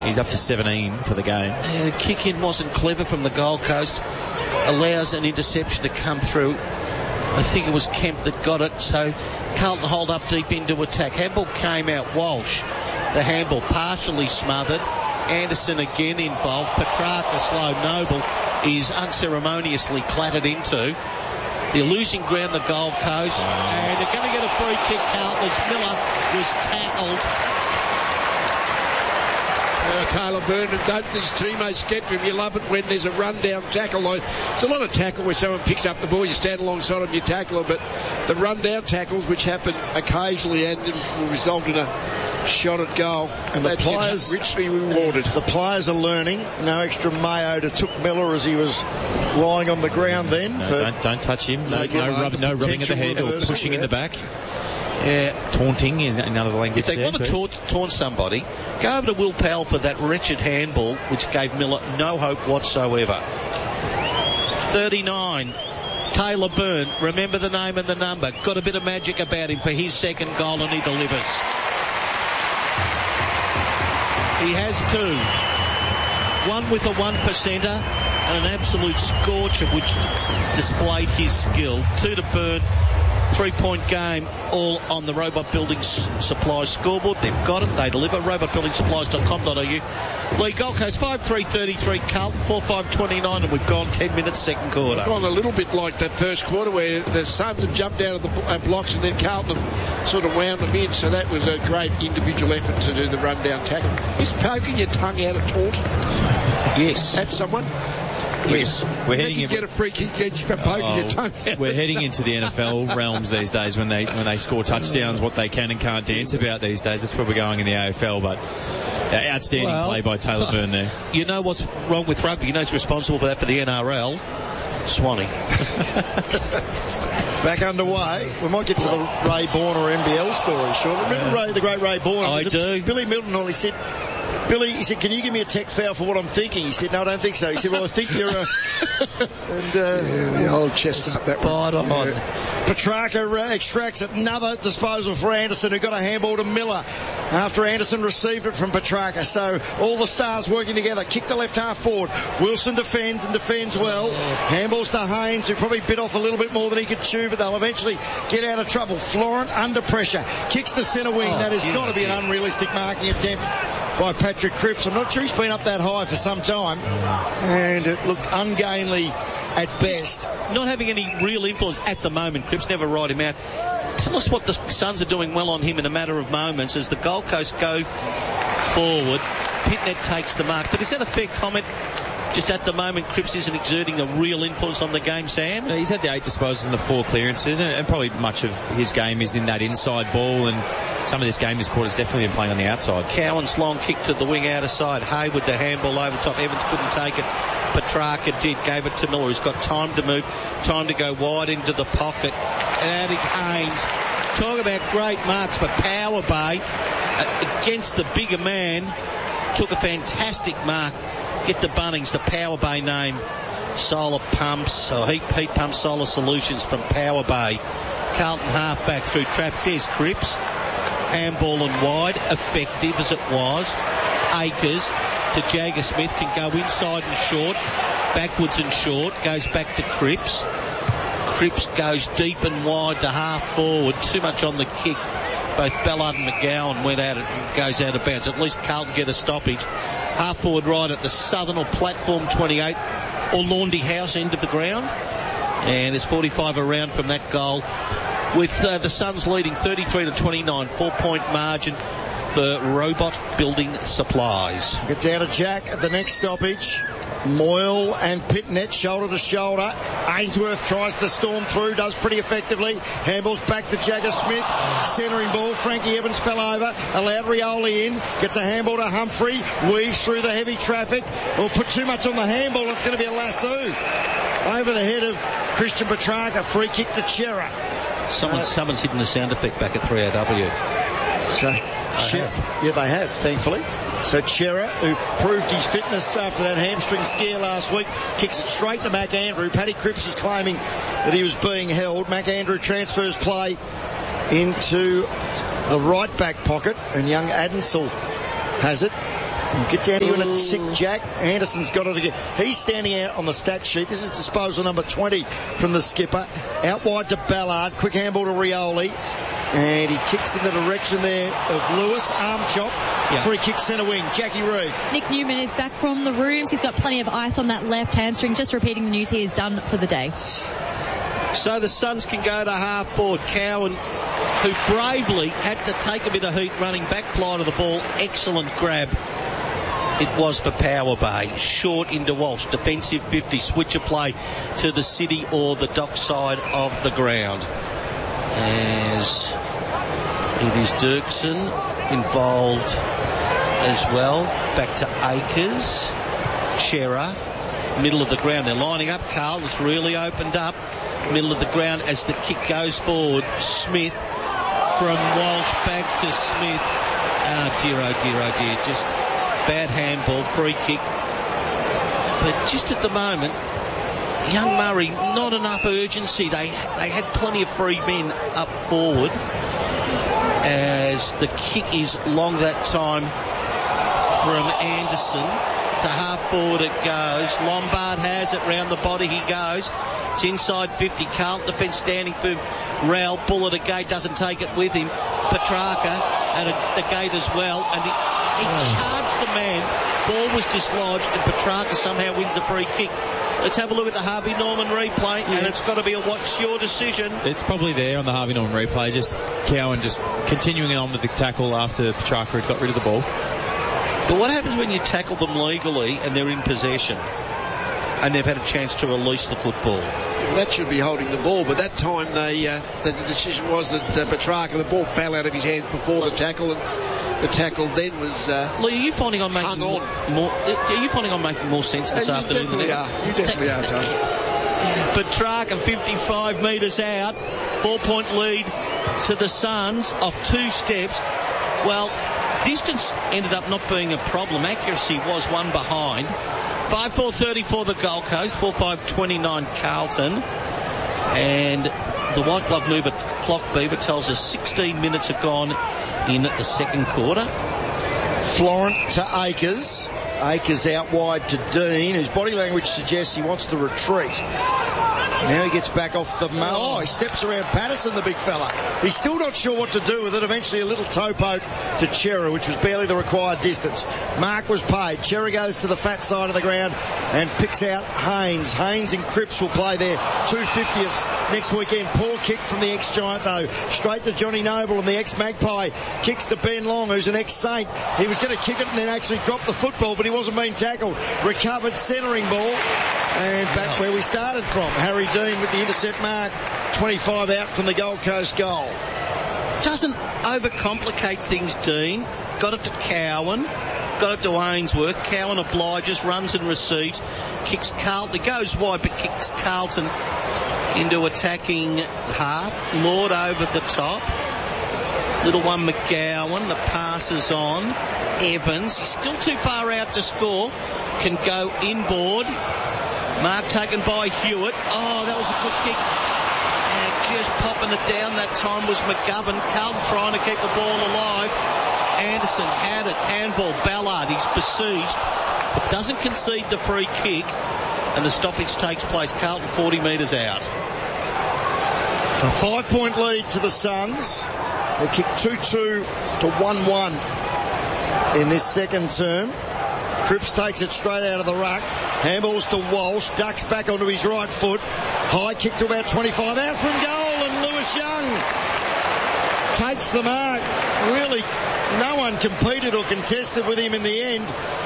He's up to 17 for the game. Yeah, the kick-in wasn't clever from the Gold Coast. Allows an interception to come through. I think it was Kemp that got it, so Carlton hold up deep into attack. Handball came out. Walsh, the handball partially smothered. Anderson again involved. Petrarca, slow Noble, is unceremoniously clattered into. They're losing ground, the Gold Coast, and they're going to get a free kick, Carlton, as Miller was tackled. Taylor Byrne, and don't his teammates get to him. You love it when there's a run-down tackle. It's a lot of tackle where someone picks up the ball, you stand alongside them, you tackle them, but the run-down tackles, which happen occasionally and will result in a shot at goal, and the players richly rewarded. The players are learning. No extra mayo to Took Miller as he was lying on the ground then. No, don't touch him. No rubbing of the head or pushing in the back. Yeah. Taunting is another language. If they want to taunt somebody, go over to Will Powell for that wretched handball, which gave Miller no hope whatsoever. 39. Taylor Byrne, remember the name and the number. Got a bit of magic about him for his second goal, and he delivers. He has two. One with a 1%er and an absolute scorcher which displayed his skill. 2 to Byrne. 3-point game, all on the Robot Building Supplies scoreboard. They've got it, they deliver. robotbuildingsupplies.com.au. Lee, Gold Coast 5-3-33, Carlton 4-5-29, and we've gone 10 minutes second quarter. We've gone a little bit like that first quarter where the Suns have jumped out of the blocks and then Carlton have sort of wound them in, so that was a great individual effort to do the run-down tackle. Is poking your tongue out a taunt? Yes. At someone? Yes. We're heading you get a free kick each for poking your tongue out. We're heading into the NFL realms these days when they score touchdowns, what they can and can't dance about these days. That's where we're going in the AFL, but outstanding play by Taylor Byrne there. You know what's wrong with rugby? You know who's responsible for that for the NRL? Swanee. Back underway. We might get to the Ray Bourne or NBL story, sure. Remember the great Ray Bourne? I do. Billy Milton only said, Billy, he said, can you give me a tech foul for what I'm thinking? He said, no, I don't think so. He said, well, I think you're a... the old chestnut, that one. Yeah. Petrarca extracts another disposal for Anderson, who got a handball to Miller after Anderson received it from Petrarca. So all the stars working together. Kick the left half forward. Wilson defends and defends well. Handballs to Haynes, who probably bit off a little bit more than he could chew, but they'll eventually get out of trouble. Florent under pressure. Kicks the centre wing. That has got to be an unrealistic marking attempt by Patrick Cripps. I'm not sure he's been up that high for some time, and it looked ungainly at best. Not having any real influence at the moment. Cripps never ride him out. Tell us what the Suns are doing well on him in a matter of moments as the Gold Coast go forward. Pitnet takes the mark. But is that a fair comment? Just at the moment, Cripps isn't exerting a real influence on the game, Sam? He's had the 8 disposals and the 4 clearances, and probably much of his game is in that inside ball, and some of this game this quarter's definitely been playing on the outside. Cowan's long kick to the wing outer side. Hayward the handball over top. Evans couldn't take it. Petrarca did. Gave it to Miller, who's got time to move, time to go wide into the pocket. And Haynes. Talk about great marks for Power Bay against the bigger man. Took a fantastic mark. Get the Bunnings, the Power Bay name. Solar Pumps, or Heat Pump Solar Solutions from Power Bay. Carlton half back through trap. Des Cripps. Handball and wide. Effective as it was. Akers to Jagger Smith. Can go inside and short. Backwards and short. Goes back to Cripps. Cripps goes deep and wide to half forward. Too much on the kick. Both Ballard and McGowan went at it and goes out of bounds. At least Carlton get a stoppage. Half forward right at the southern or platform 28 or Laundy House end of the ground. And it's 45 around from that goal with the Suns leading 33-29, 4-point margin for Robot Building Supplies. Get down to Jack at the next stoppage. Moyle and Pitnet shoulder to shoulder. Ainsworth tries to storm through, does pretty effectively. Handballs back to Jagger Smith. Centering ball. Frankie Evans fell over. Allowed Rioli in. Gets a handball to Humphrey. Weaves through the heavy traffic. Will put too much on the handball. It's going to be a lasso. Over the head of Christian Petrarca. Free kick to Chera. Someone's hidden the sound effect back at 3AW. Yeah, they have, thankfully. So Chera, who proved his fitness after that hamstring scare last week, kicks it straight to McAndrew. Paddy Cripps is claiming that he was being held. McAndrew transfers play into the right back pocket, and young Adensel has it. We'll get down to you in a tick, Jack. Anderson's got it again. He's standing out on the stat sheet. This is disposal number 20 from the skipper. Out wide to Ballard. Quick handball to Rioli. And he kicks in the direction there of Lewis. Arm chop. Yeah. Free kick centre wing. Jackie Reid. Nick Newman is back from the rooms. He's got plenty of ice on that left hamstring. Just repeating the news, he is done for the day. So the Suns can go to half forward. Cowan, who bravely had to take a bit of heat running back fly to the ball. Excellent grab. It was for Power Bay. Short into Walsh. Defensive 50. Switch of play to the city or the dock side of the ground. As it is Dirksen involved as well. Back to Akers. Chera. Middle of the ground. They're lining up. Carl has really opened up. Middle of the ground as the kick goes forward. Smith from Walsh back to Smith. Oh dear. Just bad handball. Free kick. But just at the moment, young Murray, not enough urgency. They had plenty of free men up forward as the kick is long that time from Anderson. To half forward it goes. Lombard has it round the body. He goes. It's inside 50. Carlton defence standing for Rowell. Bullet at gate doesn't take it with him. Petrarca at the gate as well. And he charged the man. Ball was dislodged and Petrarca somehow wins the free kick. Let's have a look at the Harvey Norman replay, and it's got to be a what's your decision. It's probably there on the Harvey Norman replay. Just Cowan just continuing on with the tackle after Petrarca had got rid of the ball. But what happens when you tackle them legally and they're in possession and they've had a chance to release the football? Well, that should be holding the ball, but that time the decision was that Petrarca, the ball fell out of his hands before the tackle, and the tackle then was Lee, are you finding on making more? Are you finding on making more sense this afternoon? You definitely are, Tom. Petrarca 55 metres out, 4-point lead to the Suns off 2 steps. Well, distance ended up not being a problem. Accuracy was one behind. 5-4-30 for the Gold Coast, 4-5-29 Carlton. And the White Glove mover clock beaver tells us 16 minutes are gone in the second quarter. Florent to Akers. Akers out wide to Dean, whose body language suggests he wants to retreat. Now he gets back off the... he steps around Patterson, the big fella. He's still not sure what to do with it. Eventually a little toe poke to Chera, which was barely the required distance. Mark was paid. Chera goes to the fat side of the ground and picks out Haynes. Haynes and Cripps will play their 250ths next weekend. Poor kick from the ex-Giant, though. Straight to Johnny Noble, and the ex-Magpie kicks to Ben Long, who's an ex-Saint. He was going to kick it and then actually drop the football, but he wasn't being tackled. Recovered centering ball, and back where we started from. Harry Dean with the intercept mark. 25 out from the Gold Coast goal. Doesn't overcomplicate things, Dean. Got it to Cowan. Got it to Ainsworth. Cowan obliges, runs and receives. Kicks Carlton. It goes wide, but kicks Carlton into attacking half. Lord over the top. Little one McGowan. The pass is on. Evans. He's still too far out to score. Can go inboard. Mark taken by Hewitt. Oh, that was a good kick. And just popping it down that time was McGovern. Carlton trying to keep the ball alive. Anderson had it. Handball. Ballard. He's besieged. But doesn't concede the free kick. And the stoppage takes place. Carlton 40 metres out. A 5-point lead to the Suns. They kick 2-2 to 1-1 in this second term. Cripps takes it straight out of the ruck. Handballs to Walsh. Ducks back onto his right foot. High kick to about 25. Out from goal, and Lewis Young takes the mark. Really, no one competed or contested with him in the end.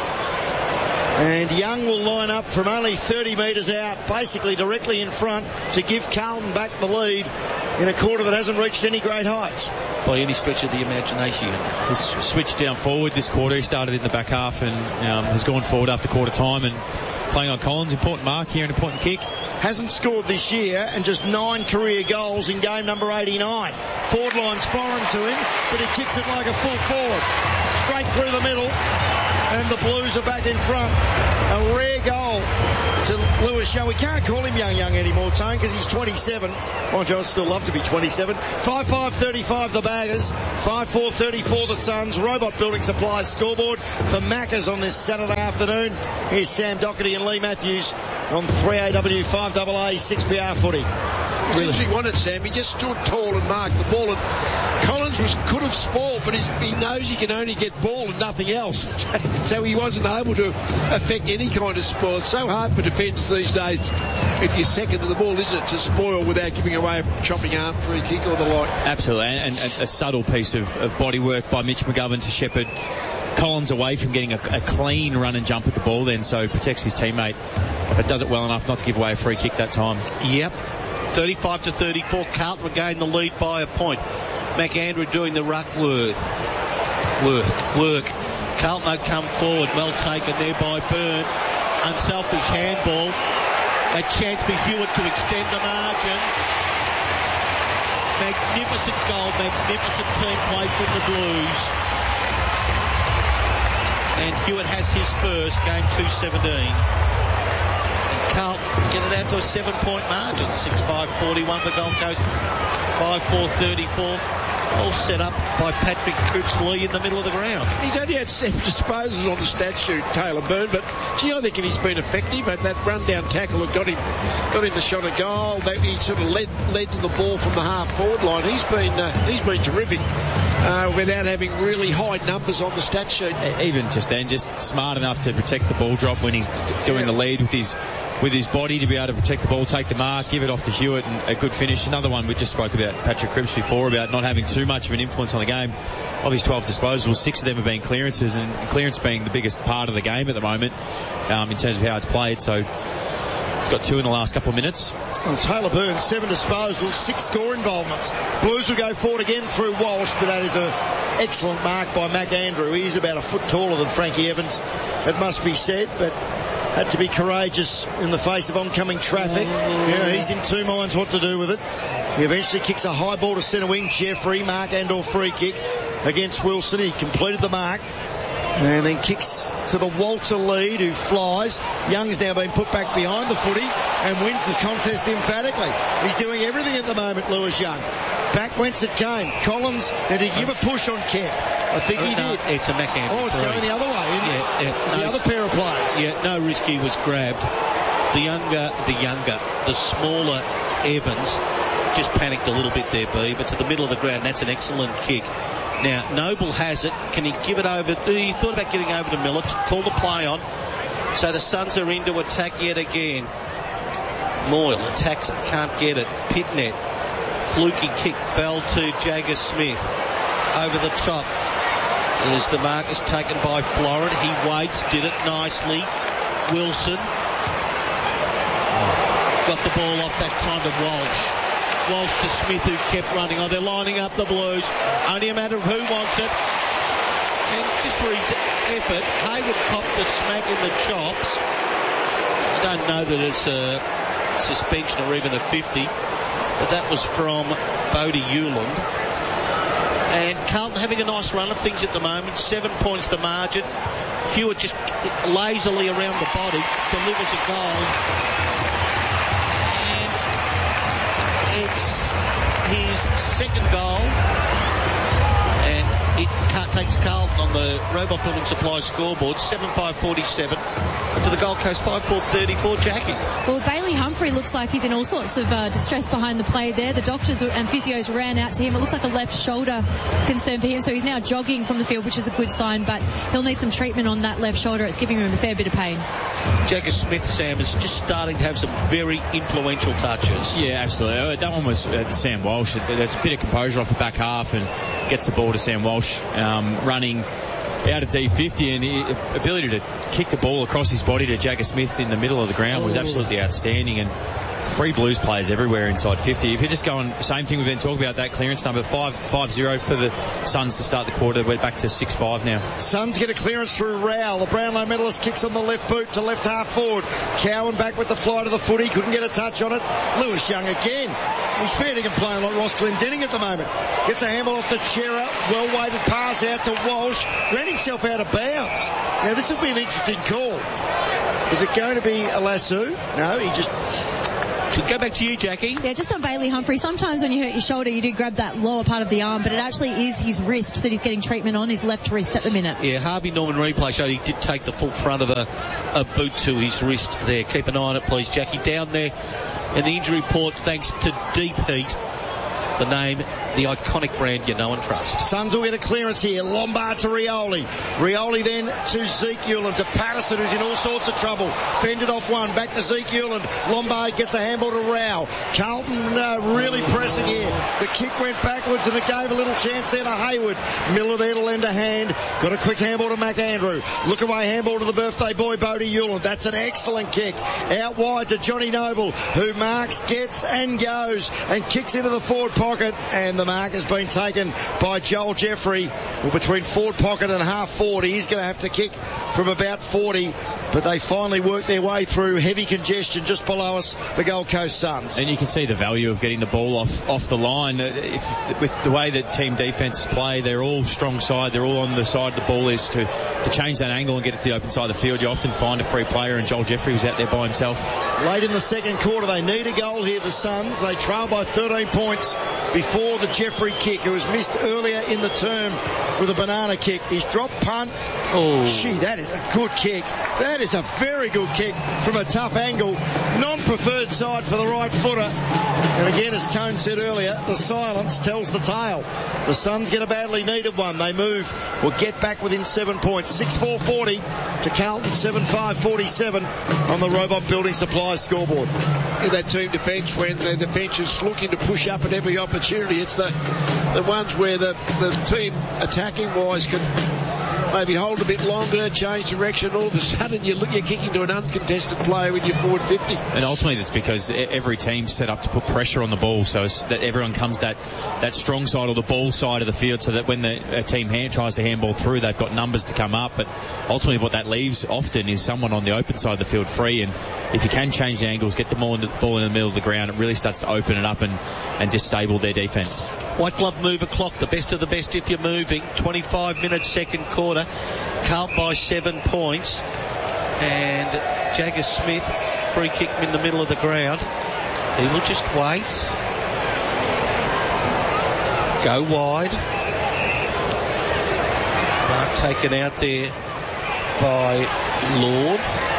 And Young will line up from only 30 metres out, basically directly in front, to give Carlton back the lead in a quarter that hasn't reached any great heights. By any stretch of the imagination. He's switched down forward this quarter. He started in the back half and has gone forward after quarter time and playing on Collins. Important mark here, an important kick. Hasn't scored this year and just 9 career goals in game number 89. Forward line's foreign to him, but he kicks it like a full forward. Straight through the middle, and the Blues are back in front. A rare goal to Lewis Young. We can't call him Young anymore, Tone, because he's 27. Mind you, I'd still love to be 27. 5-5-35 the Baggers. 5-4-34 the Suns. Robot Building Supplies scoreboard for Maccas on this Saturday afternoon. Here's Sam Doherty and Lee Matthews on 3AW 5AA 6PR footy. Really? He wanted, Sam. He just stood tall and marked the ball, and Collins could have spoiled, but he knows he can only get ball and nothing else. So he wasn't able to affect any kind of spoil. It's so hard for defenders these days, if you're second to the ball, isn't it, to spoil without giving away a chopping arm free kick or the like. Absolutely, and a subtle piece of body work by Mitch McGovern to shepherd Collins away from getting a clean run and jump at the ball then, so protects his teammate, but does it well enough not to give away a free kick that time. Yep. 35-34, Carlton regained the lead by a point. McAndrew doing the ruck work. Carlton though come forward, well taken there by Byrne. Unselfish handball. A chance for Hewitt to extend the margin. Magnificent goal, magnificent team play from the Blues. And Hewitt has his first, game 2-17. Carlton get it out to a 7-point margin. 6-5-41 the Gold Coast. 5-4-34. All set up by Patrick Cripps-Lee in the middle of the ground. He's only had 7 disposals on the stat sheet, Taylor Byrne, but gee, I think he's been effective. But that run-down tackle that got him the shot at goal. He sort of led to the ball from the half-forward line. He's been terrific. Without having really high numbers on the stat sheet. Even just then, just smart enough to protect the ball drop when he's doing the lead with his body to be able to protect the ball, take the mark, give it off to Hewitt, and a good finish. Another one we just spoke about Patrick Cripps before, about not having too much of an influence on the game. Of his 12 disposals, 6 of them have been clearances, and clearance being the biggest part of the game at the moment in terms of how it's played. So got 2 in the last couple of minutes. Well, Taylor Byrne, 7 disposals, 6 score involvements. Blues will go forward again through Walsh, but that is an excellent mark by McAndrew. He's about a foot taller than Frankie Evans, it must be said, but had to be courageous in the face of oncoming traffic. Yeah, he's in two minds what to do with it. He eventually kicks a high ball to centre wing. Jeffrey, mark and/or free kick against Wilson. He completed the mark. And then kicks to the Walter lead, who flies. Young's now been put back behind the footy and wins the contest emphatically. He's doing everything at the moment, Lewis Young. Back whence it came. Collins, did he give a push on Kemp? I think he did. It's a McAndrew. Oh, it's going the other way, isn't it? Yeah. The other pair of players. Yeah, no risk. He was grabbed. The smaller Evans just panicked a little bit there, but to the middle of the ground. That's an excellent kick. Now, Noble has it. Can he give it over? He thought about getting over to Miller. Call the play on. So the Suns are into attack yet again. Moyle attacks it. Can't get it. Pitnet. Fluky kick fell to Jagger Smith. Over the top. As the mark is taken by Florin. He waits. Did it nicely. Wilson. Got the ball off that time to Walsh. Walsh to Smith, who kept running on. They're lining up the Blues. Only a matter of who wants it. And just for his effort, Hayward copped the smack in the chops. I don't know that it's a suspension or even a 50, but that was from Bodie Hewland. And Carlton having a nice run of things at the moment. 7 points the margin. Hewitt just lazily around the body delivers a goal. It's his second goal, and it takes Carlton on the Robot Building Supply scoreboard 7-5-47 to the Gold Coast 5-4-34. Jackie. Well, Bailey Humphrey looks like he's in all sorts of distress behind the play there. The doctors and physios ran out to him. It looks like a left shoulder concern for him, so he's now jogging from the field, which is a good sign, but he'll need some treatment on that left shoulder. It's giving him a fair bit of pain. Jagger Smith, Sam, is just starting to have some very influential touches. Yeah, absolutely. That one was Sam Walsh. That's a bit of composure off the back half and gets the ball to Sam Walsh, running out of D50, and the ability to kick the ball across his body to Jagger Smith in the middle of the ground was absolutely outstanding. And free Blues players everywhere inside 50. If you're just going, same thing we've been talking about, that clearance number 5-0 for the Suns to start the quarter. We're back to 6-5 now. Suns get a clearance through Rowell. The Brownlow medalist kicks on the left boot to left half forward. Cowan back with the fly to the footy. Couldn't get a touch on it. Lewis Young again. He's fair to playing like Ross Glendinning at the moment. Gets a handball off the Chera. Well-weighted pass out to Walsh. Ran himself out of bounds. Now, this will be an interesting call. Is it going to be a lasso? No, he just... Should go back to you, Jackie. Yeah, just on Bailey Humphrey. Sometimes when you hurt your shoulder, you do grab that lower part of the arm, but it actually is his wrist that he's getting treatment on, his left wrist at the minute. Yeah, Harvey Norman replay showed he did take the full front of a boot to his wrist there. Keep an eye on it, please, Jackie. Down there in the injury report, thanks to Deep Heat. The name, the iconic brand you know and trust. Suns will get a clearance here. Lombard to Rioli. Rioli then to Zeke Uland, to Patterson, who's in all sorts of trouble. Fended off one. Back to Zeke Uland. Lombard gets a handball to Rao. Carlton really pressing here. The kick went backwards and it gave a little chance there to Hayward. Miller there to lend a hand. Got a quick handball to McAndrew. Look away handball to the birthday boy, Bodie Uland. That's an excellent kick. Out wide to Johnny Noble, who marks, gets and goes and kicks into the forward pocket, and the mark has been taken by Joel Jeffrey. Well, between forward pocket and half forward, he's going to have to kick from about 40, but they finally worked their way through heavy congestion just below us, the Gold Coast Suns. And you can see the value of getting the ball off the line. With the way that team defences play, they're all strong side, they're all on the side the ball is. To change that angle and get it to the open side of the field, you often find a free player, and Joel Jeffrey was out there by himself. Late in the second quarter, they need a goal here, the Suns. They trail by 13 points before the Jeffrey kick, who was missed earlier in the term with a banana kick. He's dropped punt. Oh, gee, that is a good kick. That is a very good kick from a tough angle. Non-preferred side for the right footer. And again, as Tone said earlier, the silence tells the tale. The Suns get a badly needed one. They move, will get back within 7 points. 6-4-40 to Carlton, 7-5-47 on the Robot Building Supplies scoreboard. In that team defence, when the defence is looking to push up at every opportunity, it's the ones where the team attacking wise can maybe hold a bit longer, change direction. All of a sudden you're kicking to an uncontested player with your forward 50. And ultimately that's because every team's set up to put pressure on the ball, so that everyone comes that strong side or the ball side of the field, so that when the team tries to handball through, they've got numbers to come up. But ultimately what that leaves often is someone on the open side of the field free, and if you can change the angles, get the ball in the middle of the ground, it really starts to open it up and disable their defence. White glove mover clock, the best of the best if you're moving. 25 minutes second quarter. Carlton by 7 points, and Jagger Smith free kick in the middle of the ground. He will just wait, go wide. Mark taken out there by Lord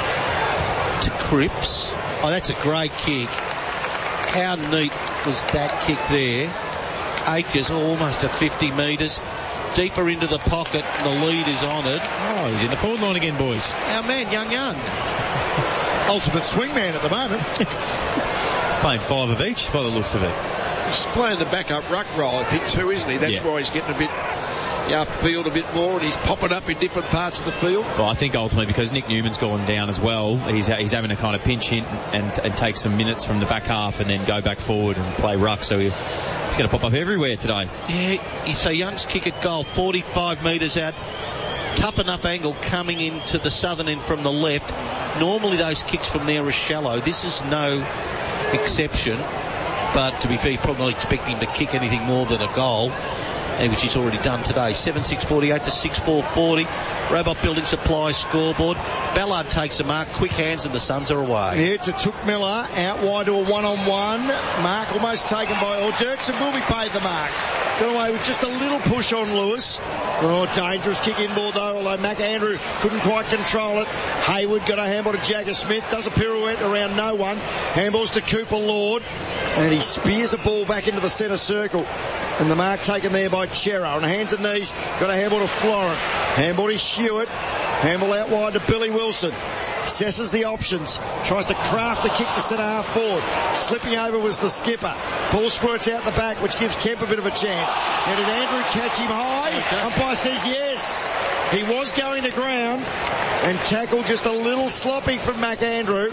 to Cripps. Oh, that's a great kick. How neat was that kick there? Akers almost at 50 metres. Deeper into the pocket, and the lead is honoured. Oh, he's in the forward line again, boys. Our man, Young. Ultimate swingman at the moment. He's playing 5 of each by the looks of it. He's playing the backup ruck role, I think, too, isn't he? That's why he's getting a bit upfield a bit more, and he's popping up in different parts of the field. Well, I think ultimately because Nick Newman's gone down as well, he's having to kind of pinch hit and take some minutes from the back half and then go back forward and play ruck. So he's going to pop up everywhere today. Yeah, so Young's kick at goal, 45 metres out. Tough enough angle coming into the southern end from the left. Normally those kicks from there are shallow. This is no exception. But to be fair, you're probably not expecting him to kick anything more than a goal, which he's already done today. 7-6-48 to 6-4-40. Robot Building Supplies scoreboard. Ballard takes a mark. Quick hands and the Suns are away. Here to Took Miller. Out wide to a one-on-one. Mark almost taken by... Or Dirksen will be paid the mark. Got away with just a little push on Lewis. Oh, dangerous kick in ball though, although McAndrew couldn't quite control it. Hayward got a handball to Jagger Smith. Does a pirouette around no one. Handballs to Cooper Lord. And he spears a ball back into the centre circle. And the mark taken there by Chero. On hands and knees, got a handball to Florent. Handball to Hewitt. Handball out wide to Billy Wilson. Assesses the options. Tries to craft a kick to centre half forward. Slipping over was the skipper. Ball squirts out the back, which gives Kemp a bit of a chance. Now did Andrew catch him high? Umpire says yes. He was going to ground. And tackle just a little sloppy from McAndrew.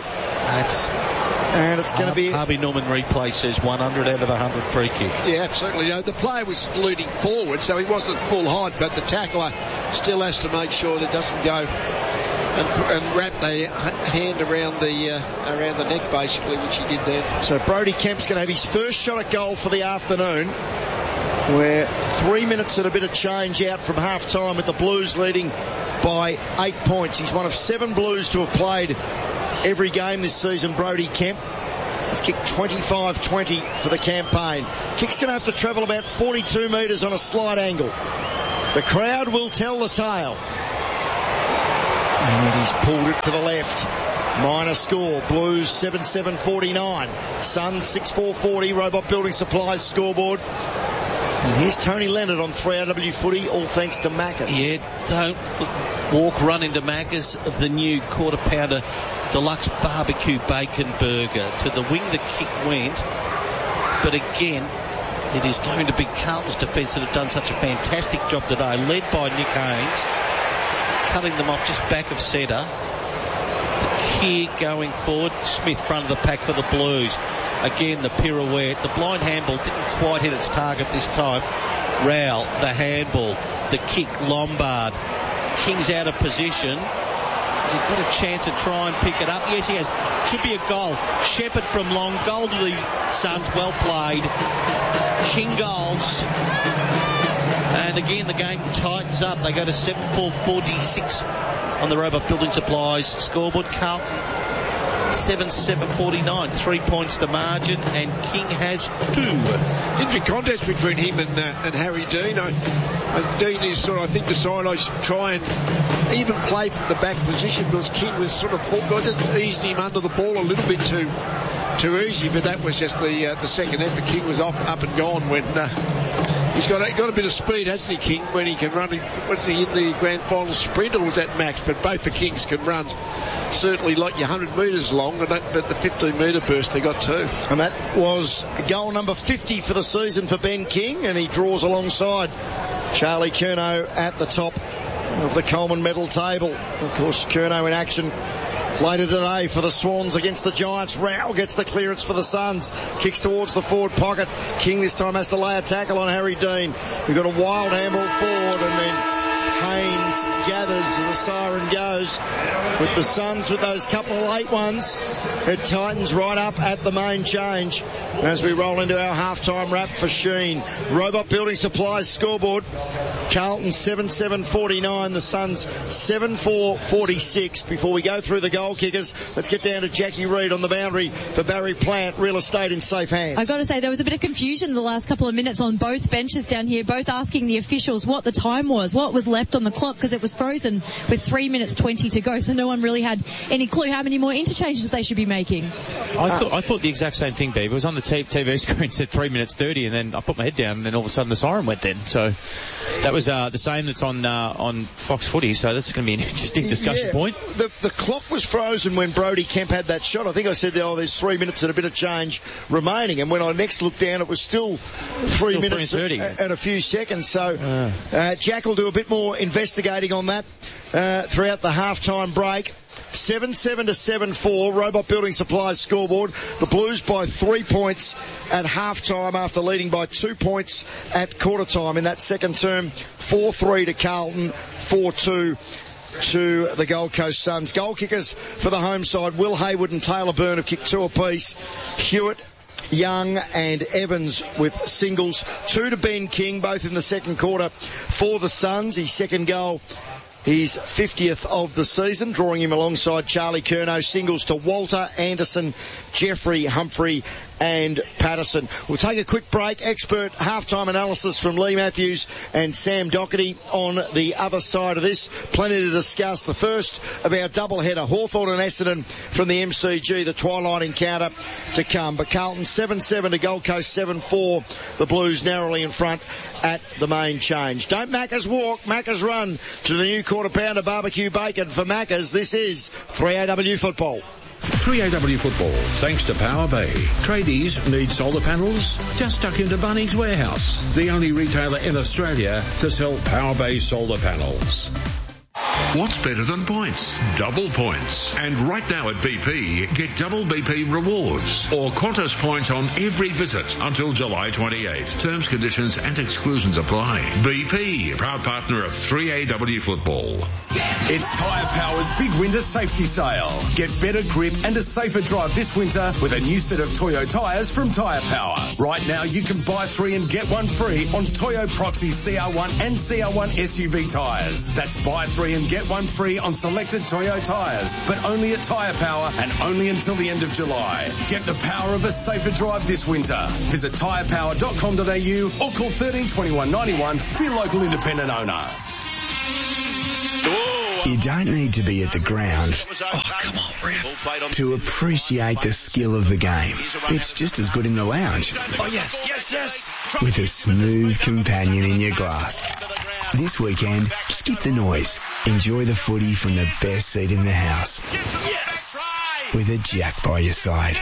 And it's going to be... Harvey Norman replay says 100 out of 100 free kick. Yeah, absolutely. The player was leading forward, so he wasn't full height, but the tackler still has to make sure that it doesn't go and wrap the hand around the neck, basically, which he did then. So Brodie Kemp's going to have his first shot at goal for the afternoon. We're 3 minutes and a bit of change out from half time with the Blues leading by 8 points. He's one of 7 Blues to have played every game this season, Brody Kemp. He's kicked 25-20 for the campaign. Kick's going to have to travel about 42 metres on a slight angle. The crowd will tell the tale. And he's pulled it to the left. Minor score, Blues 7-7-49. Suns 6-4-40. Robot Building Supplies scoreboard. And here's Tony Leonard on 3AW Footy, all thanks to Macca's. Yeah, don't walk, run into Macca's, the new quarter pounder deluxe barbecue bacon burger. To the wing the kick went, but again, it is going to be Carlton's defence that have done such a fantastic job today, led by Nick Haynes, cutting them off just back of centre. The kick going forward, Smith front of the pack for the Blues. Again, the pirouette. The blind handball didn't quite hit its target this time. Rowell, the handball. The kick, Lombard. King's out of position. Has he got a chance to try and pick it up? Yes, he has. Should be a goal. Shepherd from long. Goal to the Suns. Well played. King goals. And again, the game tightens up. They go to 7-4-46 on the Robot Building Supplies scoreboard. Carlton 7-7-49, 3 points the margin, and King has 2. Interesting contest between him and Harry Dean. Dean is sort of, I think, decided I should try and even play from the back position, because King was sort of just eased him under the ball a little bit too easy, but that was just the second effort. King was up and gone when he's got a bit of speed, hasn't he, King, when he can run. Was he in the grand final sprint, or was that Max? But both the Kings can run. Certainly like your 100 metres long, but the 15-metre burst, they got 2. And that was goal number 50 for the season for Ben King, and he draws alongside Charlie Curnow at the top of the Coleman medal table. Of course, Curnow in action later today for the Swans against the Giants. Rowell gets the clearance for the Suns, kicks towards the forward pocket. King this time has to lay a tackle on Harry Dean. We've got a wild handball forward, and then Haynes gathers, and the siren goes with the Suns with those couple of late ones. It tightens right up at the main change as we roll into our halftime wrap for Sheen. Robot Building Supplies scoreboard. Carlton 7-7-49, the Suns 7-4-46. Before we go through the goal kickers, let's get down to Jackie Reid on the boundary for Barry Plant. Real estate in safe hands. I've got to say, there was a bit of confusion in the last couple of minutes on both benches down here, both asking the officials what the time was, what was left on the clock, because it was frozen with 3 minutes 20 to go, so no one really had any clue how many more interchanges they should be making. I thought the exact same thing, Beaver. It was on the TV screen, said 3 minutes 30, and then I put my head down, and then all of a sudden the siren went then. So that was the same that's on Fox Footy, so that's going to be an interesting discussion point. The clock was frozen when Brody Kemp had that shot. I think I said, there's 3 minutes and a bit of change remaining, and when I next looked down, it was still 3 minutes and a few seconds. So Jack will do a bit more investigating on that throughout the halftime break. 7-7 to 7-4, Robot Building Supplies scoreboard. The Blues by 3 points at half-time after leading by 2 points at quarter-time in that second term. 4-3 to Carlton, 4-2 to the Gold Coast Suns. Goal kickers for the home side, Will Hayward and Taylor Byrne have kicked 2 apiece. Hewitt, Young and Evans with singles. 2 to Ben King, both in the second quarter for the Suns. His second goal, his 50th of the season, drawing him alongside Charlie Curnow. Singles to Walter, Anderson, Jeffrey, Humphrey and Patterson. We'll take a quick break. Expert halftime analysis from Lee Matthews and Sam Doherty on the other side of this. Plenty to discuss. The first of our doubleheader, Hawthorn and Essendon from the MCG, the twilight encounter to come. But Carlton 7-7 to Gold Coast 7-4. The Blues narrowly in front at the main change. Don't Macca's walk, Macca's run to the new quarter pounder barbecue bacon for Macca's. This is 3AW Football. 3AW Football, thanks to Power Bay. Tradies need solar panels? Just duck into Bunnings Warehouse, the only retailer in Australia to sell Power Bay solar panels. What's better than points? Double points. And right now at BP, get double BP rewards or Qantas points on every visit until July 28. Terms, conditions and exclusions apply. BP, proud partner of 3AW Football. It's Tyre Power's big winter safety sale. Get better grip and a safer drive this winter with a new set of Toyo tyres from Tyre Power. Right now you can buy 3 and get 1 free on Toyo Proxy CR1 and CR1 SUV tyres. That's buy 3 and get 1 free on selected Toyo tyres, but only at Tyre Power and only until the end of July. Get the power of a safer drive this winter. Visit tyrepower.com.au or call 13 21 91 for your local independent owner. You don't need to be at the ground to appreciate the skill of the game. It's just as good in the lounge. Oh, yes. With a smooth companion in your glass. This weekend, skip the noise. Enjoy the footy from the best seat in the house. Yes. With a Jack by your side.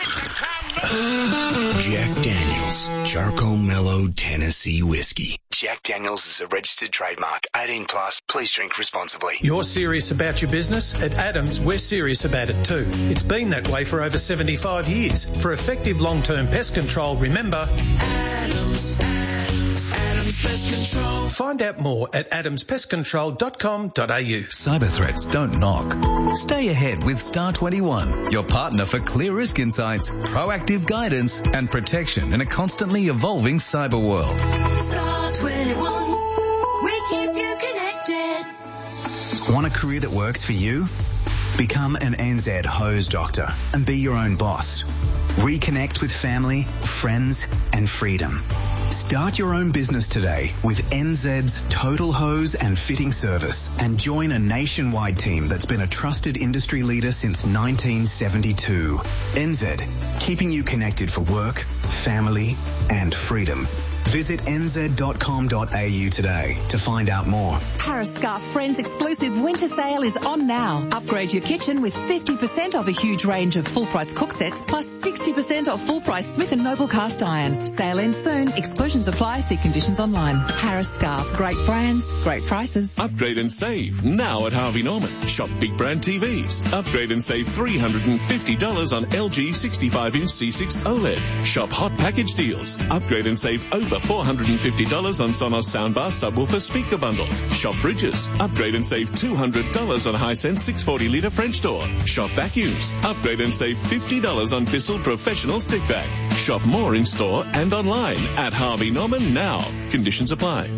Jack Daniels, Charcoal Mellow Tennessee Whiskey. Jack Daniels is a registered trademark. 18 plus. Please drink responsibly. You're serious about your business? At Adams, we're serious about it too. It's been that way for over 75 years. For effective long-term pest control, remember... Adams Pest Control. Find out more at adamspestcontrol.com.au. Cyber threats don't knock. Stay ahead with Star 21, your partner for clear risk insights, proactive guidance and protection in a constantly evolving cyber world. Star 21, we keep you connected. Want a career that works for you? Become an NZ hose doctor and be your own boss. Reconnect with family, friends and freedom. Start your own business today with NZ's Total Hose and Fitting Service and join a nationwide team that's been a trusted industry leader since 1972. NZ, keeping you connected for work, family and freedom. Visit nz.com.au today to find out more. Harris Scarf Friends exclusive winter sale is on now. Upgrade your kitchen with 50% off a huge range of full-price cook sets plus 60% off full-price Smith & Noble cast iron. Sale ends soon. Exclusions apply. See conditions online. Harris Scarf. Great brands, great prices. Upgrade and save now at Harvey Norman. Shop big brand TVs. Upgrade and save $350 on LG 65-inch C6 OLED. Shop hot package deals. Upgrade and save over $450 on Sonos soundbar subwoofer speaker bundle. Shop fridges. Upgrade and save $200 on Hisense 640-litre French door. Shop vacuums. Upgrade and save $50 on Bissell Professional stick vac. Shop more in store and online at Harvey Norman now. Conditions apply.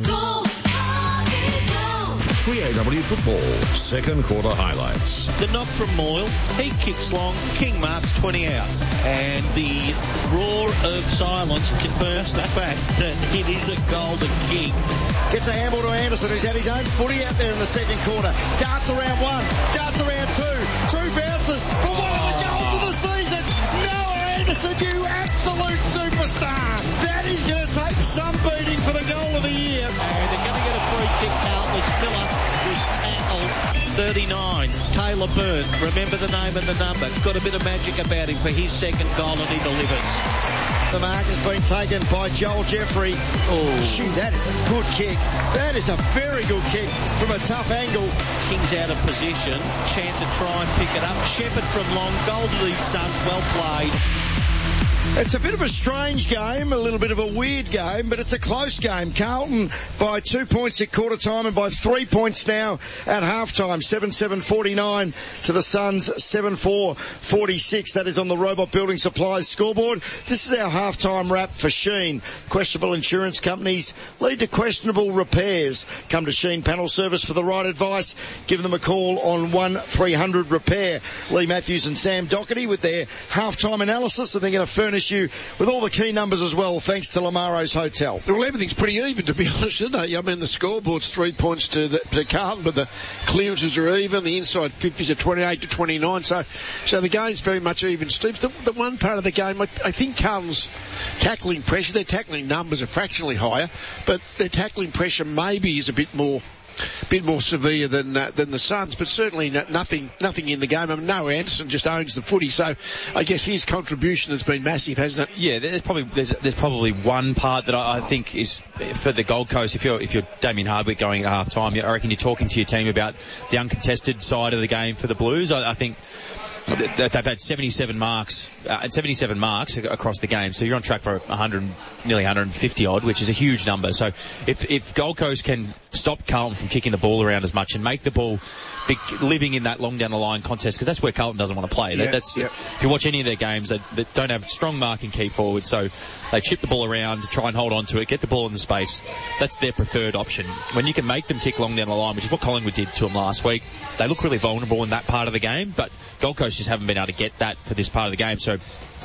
3AW Football, second quarter highlights. The knock from Moyle, he kicks long, King marks 20 out. And the roar of silence confirms the fact that it is a golden kick. Gets a handball to Anderson, who's had his own footy out there in the second quarter. Darts around 1, darts around 2, 2 bounces for one of the goals of the season. Noah Anderson, you absolute superstar. That is going to take some beating for the goal of the year. And they're going to get a free kick out as Miller was tackled. 39, Taylor Byrne, remember the name and the number. Got a bit of magic about him for his second goal and he delivers. The mark has been taken by Joel Jeffrey. Oh, shoot, that is a good kick. That is a very good kick from a tough angle. King's out of position. Chance to try and pick it up. Shepherd from long. Goal to the Suns. Well played. It's a bit of a strange game, a little bit of a weird game, but it's a close game. Carlton by 2 points at quarter time and by 3 points now at half time. 7-7-49 to the Suns, 7-4-46. That is on the Robot Building Supplies scoreboard. This is our half-time wrap for Sheen. Questionable insurance companies lead to questionable repairs. Come to Sheen Panel Service for the right advice. Give them a call on 1-300-REPAIR. Lee Matthews and Sam Doherty with their half-time analysis, and they're going to furnish you with all the key numbers as well, thanks to Lamaro's Hotel. Well, everything's pretty even, to be honest, isn't it? I mean, the scoreboard's 3 points to Carlton, but the clearances are even. The inside 50s are 28-29, so the game's very much even. Steve, the one part of the game, I think Carlton's tackling pressure, their tackling numbers are fractionally higher, but their tackling pressure maybe is a bit more bit more severe than the Suns, but certainly nothing in the game. I mean, Noah Anderson just owns the footy, so I guess his contribution has been massive, hasn't it? Yeah, there's probably one part that I think is for the Gold Coast. If you're Damien Hardwick going at half time, I reckon you're talking to your team about the uncontested side of the game for the Blues. I think they've had 77 marks across the game, so you're on track for nearly 150 odd, which is a huge number. So if Gold Coast can stop Carlton from kicking the ball around as much and make the ball living in that long down the line contest, because that's where Carlton doesn't want to play. If you watch any of their games, they don't have strong marking key forward, so they chip the ball around, try and hold on to it, get the ball in the space. That's their preferred option. When you can make them kick long down the line, which is what Collingwood did to them last week, they look really vulnerable in that part of the game, but Gold Coast just haven't been able to get that for this part of the game. So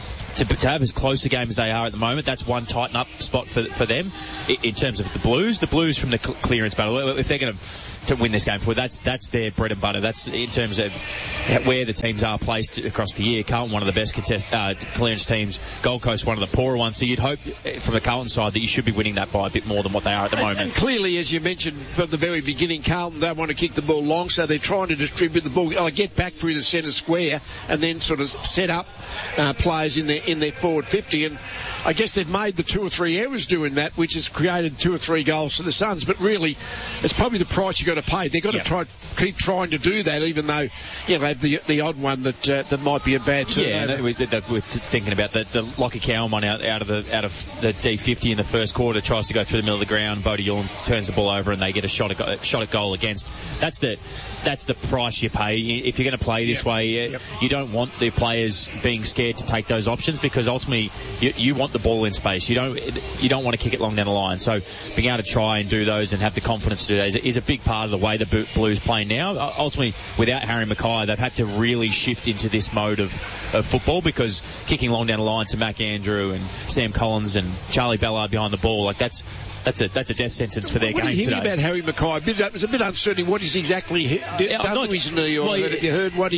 to have as close a game as they are at the moment, that's one tighten up spot for them in terms of the Blues. The Blues from the clearance battle, if they're going to win this game forward, that's their bread and butter. That's in terms of where the teams are placed across the year. Carlton, one of the best clearance teams. Gold Coast, one of the poorer ones. So you'd hope from the Carlton side that you should be winning that by a bit more than what they are at the moment. And clearly, as you mentioned from the very beginning, Carlton don't want to kick the ball long, so they're trying to distribute the ball, get back through the centre square, and then sort of set up players in their forward 50. And I guess they've made the 2 or 3 errors doing that, which has created 2 or 3 goals for the Suns. But really, it's probably the price you've got to pay. They've got to keep trying to do that, even though they have the odd one that might be a bad turnover. Yeah, we're thinking about the Lockie Cowan one out of the D50 in the first quarter, tries to go through the middle of the ground. Bodie Yulin turns the ball over and they get a shot at goal against. That's the price you pay if you're going to play this way. You don't want the players being scared to take those options, because ultimately you want the ball in space. You don't want to kick it long down the line. So being able to try and do those and have the confidence to do that is a big part of the way the Blues play now. Ultimately, without Harry Mackay, they've had to really shift into this mode of football, because kicking long down the line to Mac Andrew and Sam Collins and Charlie Ballard behind the ball, like that's a death sentence for their game today. What do you think about Harry Mackay? It was a bit uncertain what he's exactly done to his knee, or have you heard what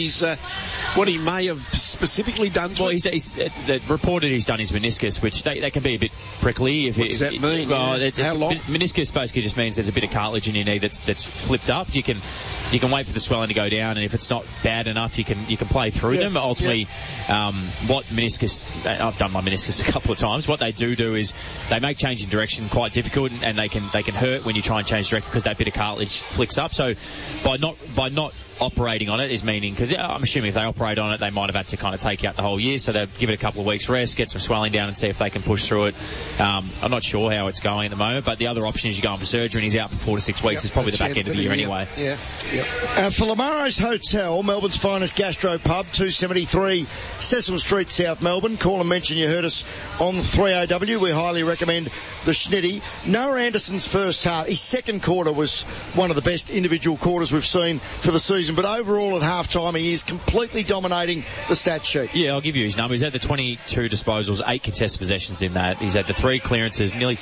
he may have specifically done to it? Well, reported he's done his meniscus, which they can be a bit prickly. What does that mean? How long? Meniscus basically just means there's a bit of cartilage in your knee that's flipped up. You can wait for the swelling to go down, and if it's not bad enough, you can play through them. But ultimately, what meniscus, I've done my meniscus a couple of times. What they do is they make changing direction quite difficult, and they can hurt when you try and change direction, because that bit of cartilage flicks up. So by not operating on it is meaning, because I'm assuming if they operate on it, they might have had to kind of take out the whole year, so they'll give it a couple of weeks rest, get some swelling down, and see if they can push through it. I'm not sure how it's going at the moment, but the other option is you go in for surgery, and he's out for 4 to 6 weeks. It's probably the back end of the year anyway. For Lamaro's Hotel, Melbourne's finest gastro pub, 273 Cecil Street, South Melbourne. Call and mention you heard us on 3AW. We highly recommend the Schnitty. Noah Anderson's first half, his second quarter was one of the best individual quarters we've seen for the season, but overall at half-time he is completely dominating the stat sheet. Yeah, I'll give you his number. He's had the 22 disposals, 8 contested possessions in that. He's had the 3 clearances, nearly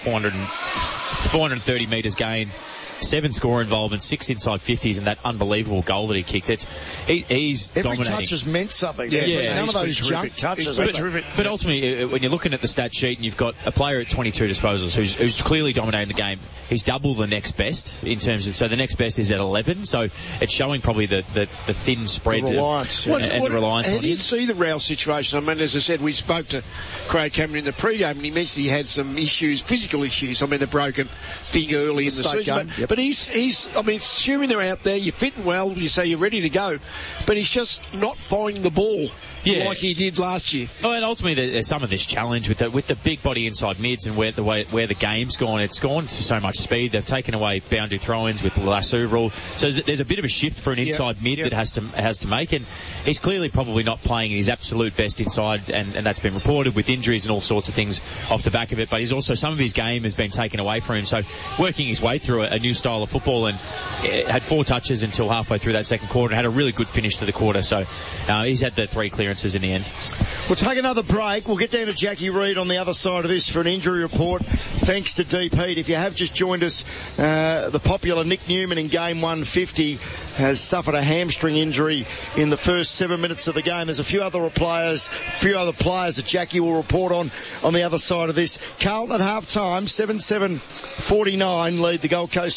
430 metres gained, 7 score involvements, 6 inside 50s, and that unbelievable goal that he kicked. He's every dominating. Touch has meant something. Yeah, none of those junk touches. But ultimately, when you're looking at the stat sheet and you've got a player at 22 disposals who's clearly dominating the game, he's double the next best in terms of, so the next best is at 11. So it's showing probably the thin spread the reliance, and the reliance on him. How do you see the rail situation? I mean, as I said, we spoke to Craig Cameron in the pre-game, and he mentioned he had some issues, physical issues. I mean, a broken finger early in the season. But he's, I mean, assuming they're out there, you're fit and well, you say you're ready to go, but he's just not finding the ball like he did last year. Oh, and ultimately there's some of this challenge with the big body inside mids and where the game's gone. It's gone to so much speed. They've taken away boundary throw-ins with the lasso rule. So there's a bit of a shift for an inside mid that has to make, and he's clearly probably not playing his absolute best inside, and that's been reported with injuries and all sorts of things off the back of it. But he's also, some of his game has been taken away from him. So working his way through a new style of football, and had 4 touches until halfway through that second quarter and had a really good finish to the quarter. So he's had the 3 clearances in the end. We'll take another break. We'll get down to Jackie Reid on the other side of this for an injury report. Thanks to Deep Heat. If you have just joined us, the popular Nick Newman in game 150 has suffered a hamstring injury in the first 7 minutes of the game. There's a few other players that Jackie will report on the other side of this. Carlton at half time, 7-7-49 lead the Gold Coast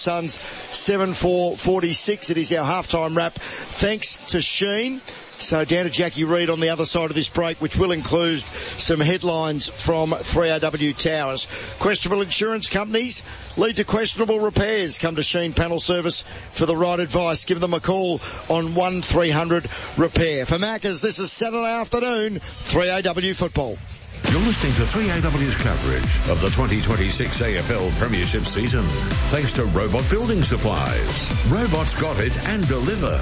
Suns 7-4-46. It is our halftime wrap. Thanks to Sheen. So down to Jackie Reid on the other side of this break, which will include some headlines from 3AW Towers. Questionable insurance companies lead to questionable repairs. Come to Sheen Panel Service for the right advice. Give them a call on 1300 Repair. For Maccas, this is Saturday afternoon, 3AW Football. You're listening to 3AW's coverage of the 2026 AFL Premiership season. Thanks to Robot Building Supplies. Robots got it and deliver.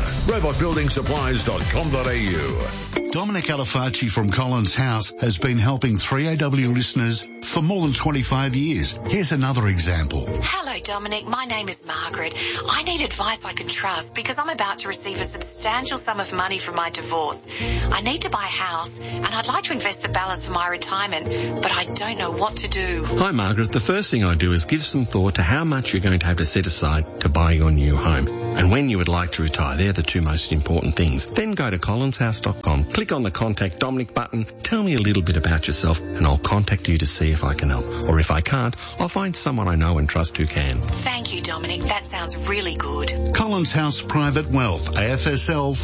RobotBuildingSupplies.com.au. Dominic Alifacci from Collins House has been helping 3AW listeners for more than 25 years. Here's another example. Hello, Dominic. My name is Margaret. I need advice I can trust because I'm about to receive a substantial sum of money from my divorce. I need to buy a house and I'd like to invest the balance for my retirement, but I don't know what to do. Hi, Margaret. The first thing I do is give some thought to how much you're going to have to set aside to buy your new home and when you would like to retire. They're the two most important things. Then go to collinshouse.com, click on the Contact Dominic button, tell me a little bit about yourself, and I'll contact you to see if I can help. Or if I can't, I'll find someone I know and trust who can. Thank you, Dominic. That sounds really good. Collins House Private Wealth, AFSL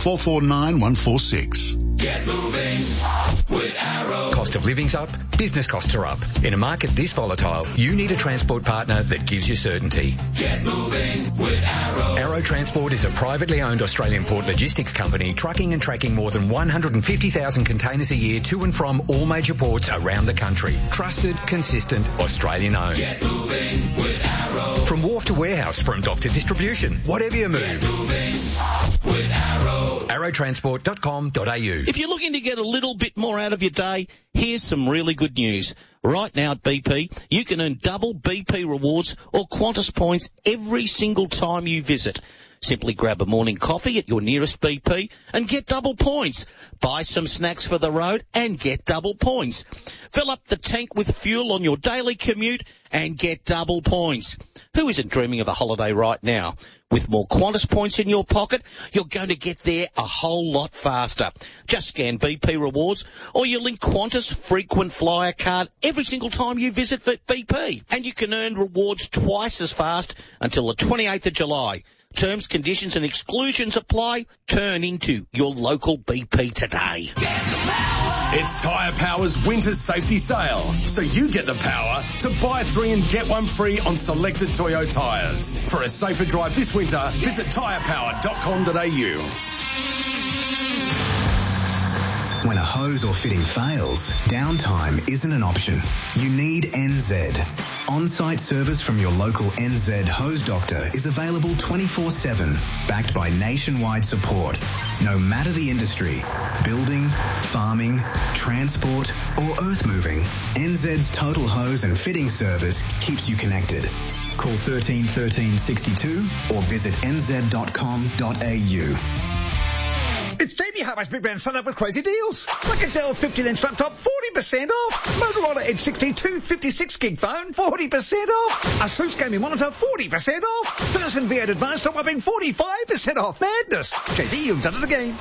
449146. Get moving with Arrow. Cost of living's up, business costs are up. In a market this volatile, you need a transport partner that gives you certainty. Get moving with Arrow. Arrow Transport is a privately owned Australian port logistics company trucking and tracking more than 150,000 containers a year to and from all major ports around the country. Trusted, consistent, Australian owned. Get moving with Arrow. From wharf to warehouse, from dock to distribution, whatever you move. Get moving with Arrow. Arrowtransport.com.au. If you're looking to get a little bit more out of your day, here's some really good news. Right now at BP, you can earn double BP rewards or Qantas points every single time you visit. Simply grab a morning coffee at your nearest BP and get double points. Buy some snacks for the road and get double points. Fill up the tank with fuel on your daily commute and get double points. Who isn't dreaming of a holiday right now? With more Qantas points in your pocket, you're going to get there a whole lot faster. Just scan BP rewards or you link Qantas frequent flyer card every single time you visit BP. And you can earn rewards twice as fast until the 28th of July. Terms, conditions and exclusions apply. Turn into your local BP today. It's Tyre Power's winter safety sale, so you get the power to buy 3 and get 1 free on selected Toyo tyres. For a safer drive this winter, visit tyrepower.com.au. When a hose or fitting fails, downtime isn't an option. You need NZ. On-site service from your local NZ hose doctor is available 24/7, backed by nationwide support. No matter the industry, building, farming, transport or earth moving, NZ's total hose and fitting service keeps you connected. Call 13 13 62 or visit nz.com.au. It's JB Hi-Fi's Big Brand Sun Up with crazy deals. Like a Dell 15-inch laptop, 40% off. Motorola Edge 62 56-gig phone, 40% off. Asus gaming monitor, 40% off. Person V8 Advanced, a whopping 45% off. Madness. JB, you've done it again.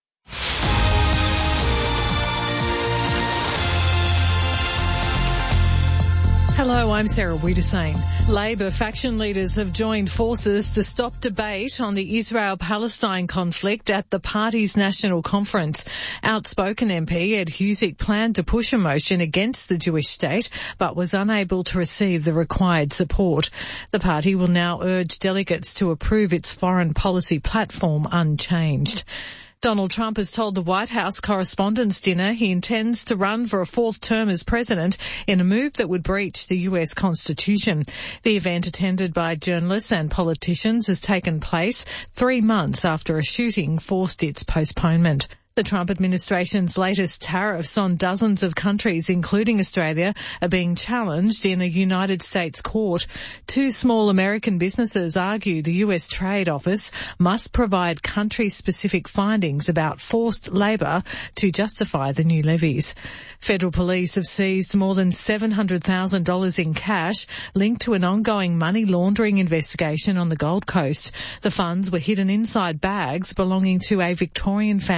Hello, I'm Sarah Wiedersane. Labor faction leaders have joined forces to stop debate on the Israel-Palestine conflict at the party's national conference. Outspoken MP Ed Husic planned to push a motion against the Jewish state, but was unable to receive the required support. The party will now urge delegates to approve its foreign policy platform unchanged. Donald Trump has told the White House Correspondents' Dinner he intends to run for a 4th term as president in a move that would breach the US Constitution. The event, attended by journalists and politicians, has taken place 3 months after a shooting forced its postponement. The Trump administration's latest tariffs on dozens of countries, including Australia, are being challenged in a United States court. 2 small American businesses argue the US Trade Office must provide country-specific findings about forced labour to justify the new levies. Federal police have seized more than $700,000 in cash linked to an ongoing money laundering investigation on the Gold Coast. The funds were hidden inside bags belonging to a Victorian family.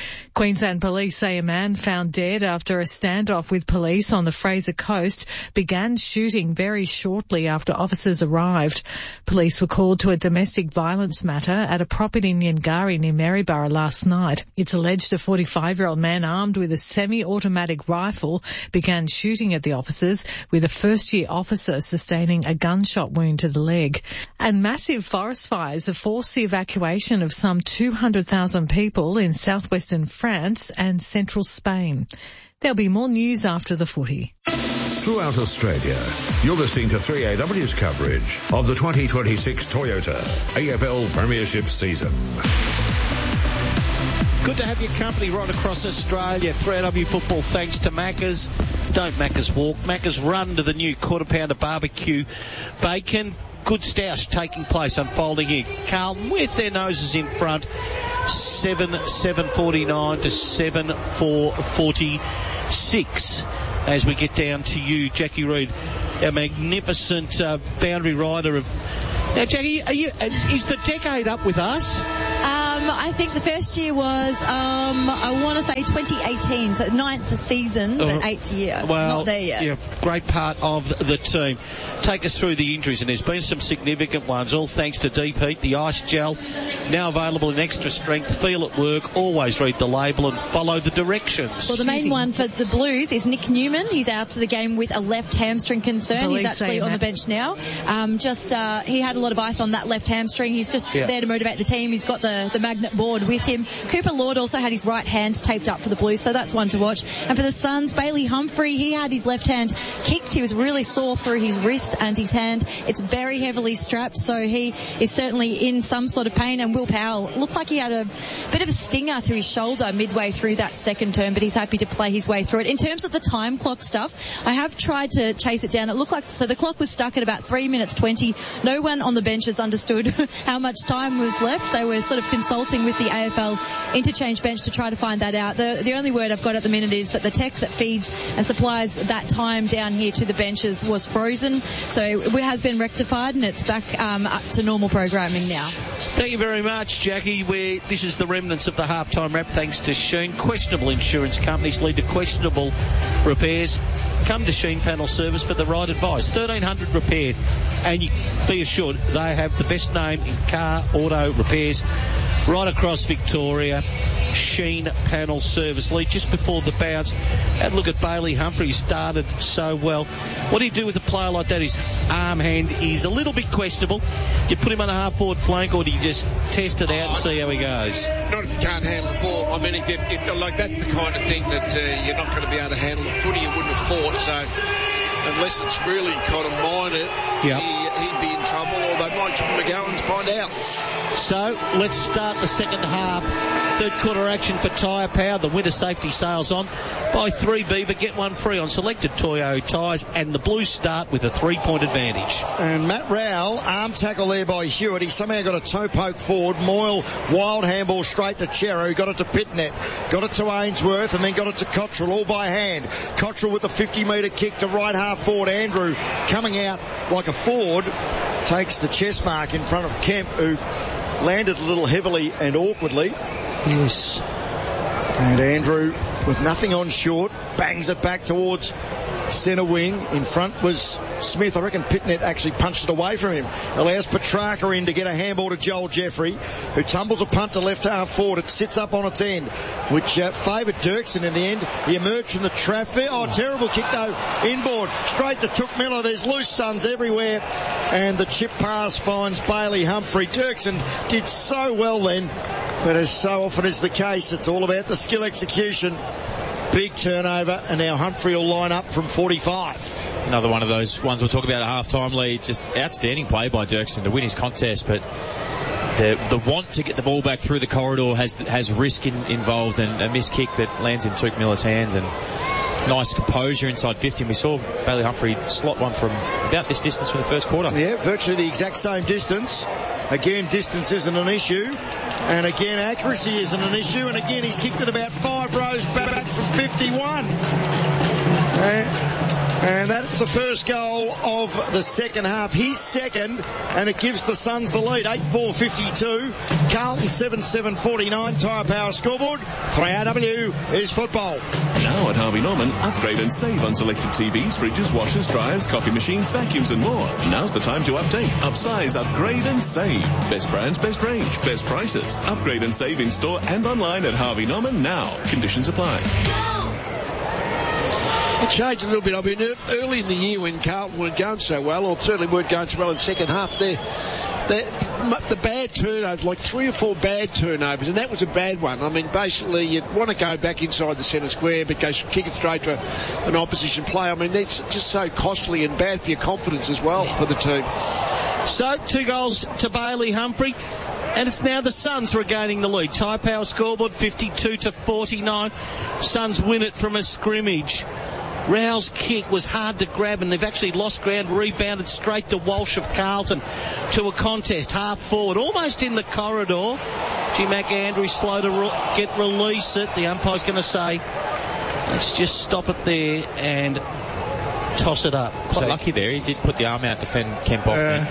Queensland police say a man found dead after a standoff with police on the Fraser Coast began shooting very shortly after officers arrived. Police were called to a domestic violence matter at a property in Yangari near Maryborough last night. It's alleged a 45-year-old man armed with a semi-automatic rifle began shooting at the officers, with a first-year officer sustaining a gunshot wound to the leg. And massive forest fires have forced the evacuation of some 200,000 people in southwestern France and central Spain. There'll be more news after the footy. Throughout Australia, you're listening to 3AW's coverage of the 2026 Toyota AFL Premiership season. Good to have your company right across Australia. 3AW football thanks to Macca's. Don't Macca's walk. Macca's run to the new quarter-pounder barbecue bacon. Good stoush taking place, unfolding here. Carlton with their noses in front. 7-7-49 to 7-4-46. As we get down to you, Jackie Reid, our magnificent boundary rider of... Now, Jackie, is the decade up with us? I think the first year was, I want to say 2018, so 9th season, but 8th year. Well, not there yet. Yeah, great part of the team. Take us through the injuries, and there's been some significant ones, all thanks to Deep Heat, the ice gel, now available in extra strength. Feel at work, always read the label and follow the directions. Well, the main one for the Blues is Nick Newman. He's out for the game with a left hamstring concern. He's actually on the bench now. He had a lot of ice on that left hamstring. He's just there to motivate the team. He's got the magnet board with him. Cooper Lord also had his right hand taped up for the Blues, so that's one to watch. And for the Suns, Bailey Humphrey, he had his left hand kicked. He was really sore through his wrist and his hand. It's very heavily strapped, so he is certainly in some sort of pain. And Will Powell looked like he had a bit of a stinger to his shoulder midway through that second term, but he's happy to play his way through it. In terms of the time clock stuff, I have tried to chase it down. It looked like, so the clock was stuck at about 3 minutes 20. No one on the benches understood how much time was left. They were sort of consulting with the AFL interchange bench to try to find that out. The only word I've got at the minute is that the tech that feeds and supplies that time down here to the benches was frozen, so it has been rectified and it's back up to normal programming now. Thank you very much, Jackie. This is the remnants of the halftime wrap thanks to Sheen. Questionable insurance companies lead to questionable repairs. Come to Sheen Panel Service for the right advice. 1300 repaired, and you be assured they have the best name in car auto repairs right across Victoria. Sheen Panel Service. Lee, just before the bounce, have a look at Bailey Humphrey. He started so well. What do you do with a player like that? His arm hand is a little bit questionable. You put him on a half-forward flank, or do you just test it out and see how he goes? Not if you can't handle the ball. I mean, if like that's the kind of thing that you're not going to be able to handle. The footy you wouldn't have thought, so unless it's really kind of minor, he'd be in trouble, or they might give him a go and find out. So let's start the second half. Third quarter action for Tyre Power. The winter safety sales on. Buy 3 Beaver, get 1 free on selected Toyo tyres, and the Blues start with a 3-point advantage. And Matt Rowell, arm tackle there by Hewitt. He somehow got a toe poke forward. Moyle, wild handball straight to Chero. He got it to Pitnet, got it to Ainsworth, and then got it to Cottrell, all by hand. Cottrell with a 50-metre kick to right half forward. Andrew coming out like a forward, takes the chest mark in front of Kemp, who landed a little heavily and awkwardly. Yes. And Andrew, with nothing on short, bangs it back towards centre wing. In front was Smith. I reckon Pitnet actually punched it away from him. Allows Petrarca in to get a handball to Joel Jeffrey, who tumbles a punt to left half forward. It sits up on its end, which favoured Dirksen in the end. He emerged from the traffic. Oh, terrible kick though. Inboard. Straight to Took Miller. There's loose sons everywhere. And the chip pass finds Bailey Humphrey. Dirksen did so well then, but as so often is the case, it's all about the skill execution. Big turnover, and now Humphrey will line up from 45. Another one of those ones we'll talk about at half-time, Lee. Just outstanding play by Dirksen to win his contest, but the want to get the ball back through the corridor has risk involved, and a missed kick that lands in Took Miller's hands, and nice composure inside 50. And we saw Bailey Humphrey slot one from about this distance from the first quarter. Yeah, virtually the exact same distance. Again, distance isn't an issue. And again, accuracy isn't an issue. And again, he's kicked it about 5 rows back from 51. And that's the first goal of the second half. His second, and it gives the Suns the lead. 8-4-52. Carlton 7-7-49. Tyre Power scoreboard. 3AW is football. Now at Harvey Norman, upgrade and save on selected TVs, fridges, washers, dryers, coffee machines, vacuums and more. Now's the time to update, upsize, upgrade and save. Best brands, best range, best prices. Upgrade and save in store and online at Harvey Norman now. Conditions apply. It changed a little bit. I mean, early in the year when Carlton weren't going so well, or certainly weren't going so well in the second half, the bad turnovers, like 3 or 4 bad turnovers, and that was a bad one. I mean, basically, you'd want to go back inside the centre square, but kick it straight to an opposition player. I mean, that's just so costly and bad for your confidence as well for the team. So, 2 goals to Bailey Humphrey. And it's now the Suns regaining the lead. Tyre Power scoreboard 52-49. Suns win it from a scrimmage. Rao's kick was hard to grab, and they've actually lost ground, rebounded straight to Walsh of Carlton to a contest, half forward, almost in the corridor. Jim McAndrew slow to release it. The umpire's going to say, let's just stop it there and toss it up. Quite lucky there. He did put the arm out to fend Kemp off there.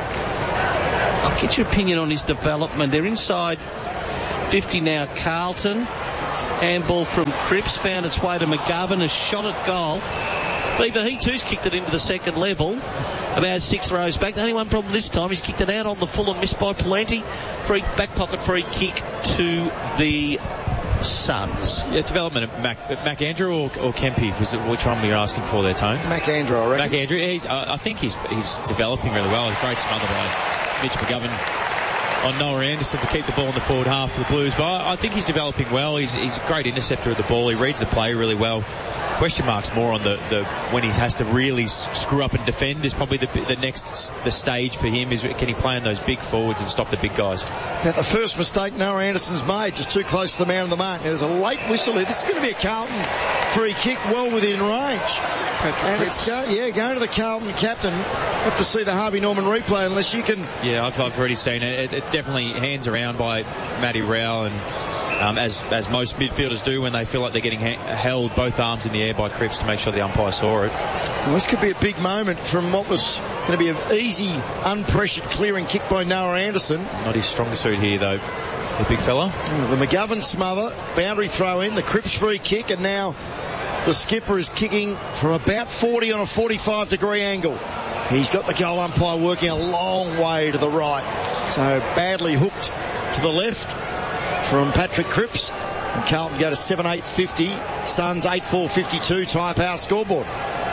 I'll get your opinion on his development. They're inside 50 now, Carlton. Handball from Cripps found its way to McGovern, a shot at goal. Beaver, he too's kicked it into the second level, about 6 rows back. The only one problem this time, he's kicked it out on the full and missed by Palenti. Back pocket free kick to the Suns. Yeah, development of McAndrew or Kempy, which one were you asking for there, Tone? McAndrew, I reckon. McAndrew, I think he's developing really well. A great smother by Mitch McGovern on Noah Anderson to keep the ball in the forward half for the Blues. But I think he's developing well. He's a great interceptor of the ball. He reads the play really well. Question marks more on the when he has to really screw up and defend is probably the stage for him. Is can he play on those big forwards and stop the big guys? Now, the first mistake Noah Anderson's made, just too close to the man of the mark. There's a late whistle here. This is going to be a Carlton free kick, well within range. And it's going to the Carlton captain. Have to see the Harvey Norman replay unless you can. Yeah, I've already seen it. It definitely hands around by Matty Rowell, and as most midfielders do when they feel like they're getting held both arms in the air by Cripps to make sure the umpire saw it. Well, this could be a big moment from what was going to be an easy, unpressured clearing kick by Noah Anderson. Not his strong suit here, though, the big fella. The McGovern smother, boundary throw in, the Cripps free kick, and now the skipper is kicking from about 40 on a 45-degree angle. He's got the goal umpire working a long way to the right. So badly hooked to the left from Patrick Cripps. And Carlton go to 7-8-50. Suns 8-4-52. Tyre Power scoreboard.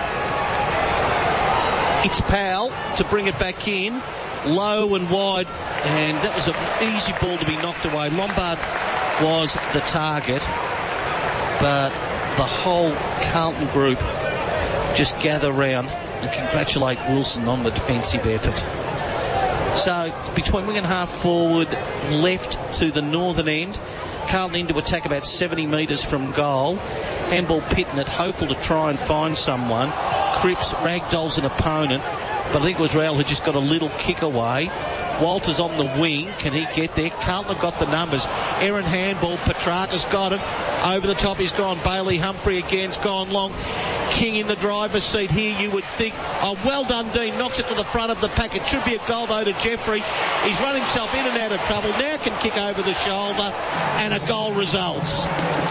It's Powell to bring it back in. Low and wide. And that was an easy ball to be knocked away. Lombard was the target. But the whole Carlton group just gather round and congratulate Wilson on the defensive effort. So it's between wing and half forward, left to the northern end. Carlton into attack about 70 metres from goal. Handball Pitnett, hopeful to try and find someone. Cripps ragdolls an opponent, but I think it was Rowell who just got a little kick away. Walters on the wing. Can he get there? Carlton have got the numbers. Aaron handball. Petrarca's got him. Over the top he's gone. Bailey Humphrey again's gone long. King in the driver's seat here, you would think. Oh, well done, Dean. Knocks it to the front of the pack. It should be a goal, though, to Jeffrey. He's run himself in and out of trouble. Now can kick over the shoulder, and a goal results.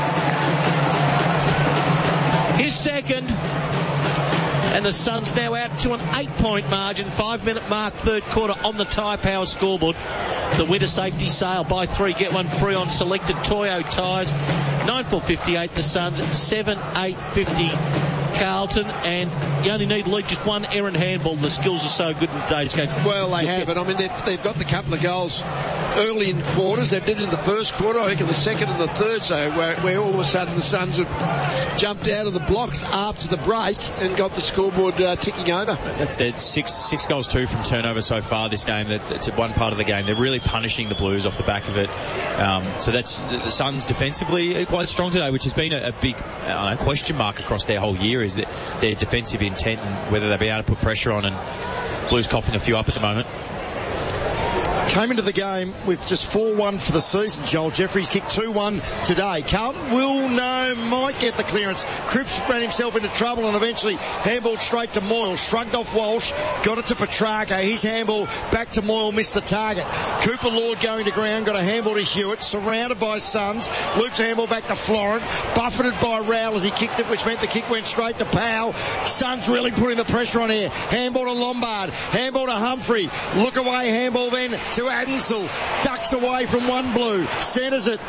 His second. And the Suns now out to an 8-point margin. 5-minute mark, third quarter on the Tyre Power scoreboard. The winter safety sale, buy 3, get 1 free on selected Toyo tyres. 9-4-58 the Suns, 7-8-50 Carlton, and you only need to lead just one errant handball. The skills are so good in today's game. Well, they have it. I mean, they've got the couple of goals early in quarters. They did it in the first quarter, I think in the second and the third, so where all of a sudden the Suns have jumped out of the blocks after the break and got the scoreboard ticking over. That's their six goals, 2 from turnover so far this game. That's one part of the game. They're really punishing the Blues off the back of it. So that's the Suns defensively quite strong today, which has been a big question mark across their whole year, is that their defensive intent and whether they'll be able to put pressure on, and Blues coughing a few up at the moment. came into the game with just 4-1 for the season. Joel Jeffries kicked 2-1 today. Carlton might get the clearance. Cripps ran himself into trouble and eventually handballed straight to Moyle. Shrugged off Walsh, got it to Petrarca. His handball back to Moyle, missed the target. Cooper Lord going to ground, got a handball to Hewitt, surrounded by Suns. Loops a handball back to Florent, buffeted by Rowell as he kicked it, which meant the kick went straight to Powell. Suns really putting the pressure on here. Handball to Lombard, handball to Humphrey. Look away, handball then to Adensel. Ducks away from one blue. Centres it.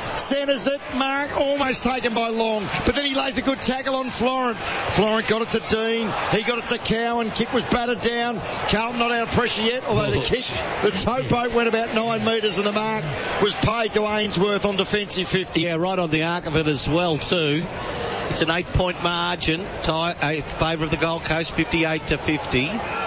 Mark almost taken by Long. But then he lays a good tackle on Florent. Florent got it to Dean. He got it to Cowan. Kick was battered down. Carlton not out of pressure yet, although the towboat went about 9 metres and the mark was paid to Ainsworth on defensive 50. Yeah, right on the arc of it as well too. It's an 8-point margin in favour of the Gold Coast, 58-50.